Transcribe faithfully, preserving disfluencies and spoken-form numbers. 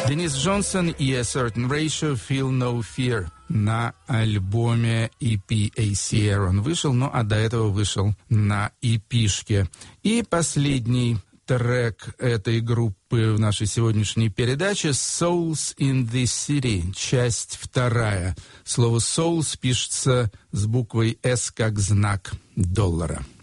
Денис Джонсон и A Certain Ratio, Feel No Fear на альбоме и пи A C R он вышел, ну а до этого вышел на и пи-шке. И последний трек этой группы в нашей сегодняшней передаче «Souls in the City», часть вторая. Слово «souls» пишется с буквой «S» как знак доллара.